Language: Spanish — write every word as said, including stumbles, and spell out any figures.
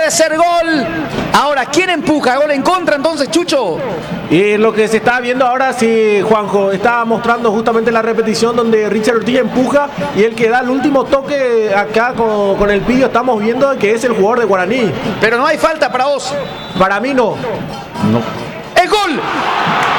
Puede ser gol. Ahora, ¿quién empuja? ¿Gol en contra entonces, Chucho? Y lo que se está viendo ahora, sí, Juanjo, está mostrando justamente la repetición donde Richard Ortiz empuja y el que da el último toque acá con, con el pillo, estamos viendo que es el jugador de Guaraní. Pero no hay falta para vos. Para mí no. No. ¡Es gol!